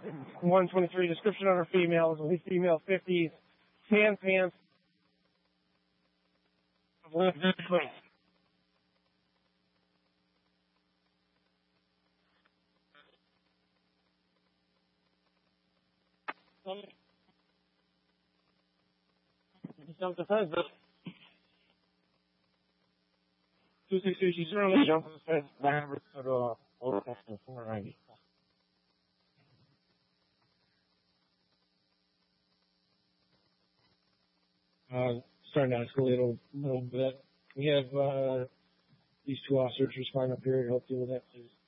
123, description on her females, at least female 50s, tan pants, self-defense, but 262, she's certainly jumping the fence, backwards to the over 490. Starting to escalate a little bit. We have these two officers respond up here to help deal with that, please.